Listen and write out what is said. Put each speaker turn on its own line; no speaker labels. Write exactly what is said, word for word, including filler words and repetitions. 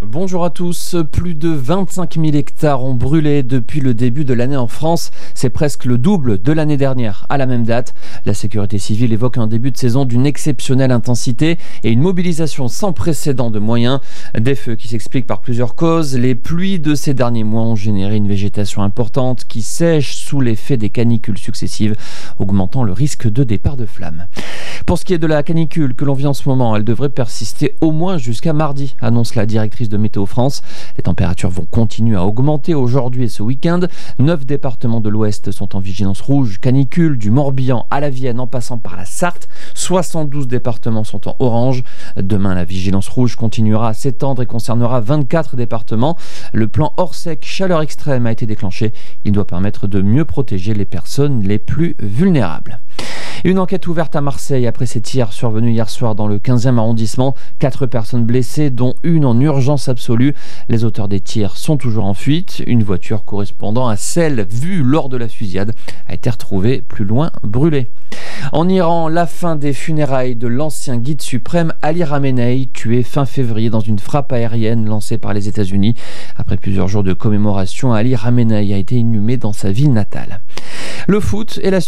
Bonjour à tous, plus de vingt-cinq mille hectares ont brûlé depuis le début de l'année en France. C'est presque le double de l'année dernière. À la même date, la sécurité civile évoque un début de saison d'une exceptionnelle intensité et une mobilisation sans précédent de moyens. Des feux qui s'expliquent par plusieurs causes. Les pluies de ces derniers mois ont généré une végétation importante qui sèche sous l'effet des canicules successives, augmentant le risque de départ de flammes. Pour ce qui est de la canicule que l'on vit en ce moment, elle devrait persister au moins jusqu'à mardi, annonce la directrice de Météo France. Les températures vont continuer à augmenter aujourd'hui et ce week-end. Neuf départements de l'Ouest sont en vigilance rouge canicule, du Morbihan à la Vienne en passant par la Sarthe. soixante-douze départements sont en orange. Demain, la vigilance rouge continuera à s'étendre et concernera vingt-quatre départements. Le plan Orsec chaleur extrême a été déclenché. Il doit permettre de mieux protéger les personnes les plus vulnérables. Une enquête ouverte à Marseille après ces tirs survenus hier soir dans le quinzième arrondissement. Quatre personnes blessées, dont une en urgence absolue. Les auteurs des tirs sont toujours en fuite. Une voiture correspondant à celle vue lors de la fusillade a été retrouvée plus loin brûlée. En Iran, la fin des funérailles de l'ancien guide suprême Ali Khamenei, tué fin février dans une frappe aérienne lancée par les États-Unis. Après plusieurs jours de commémoration, Ali Khamenei a été inhumé dans sa ville natale. Le foot et la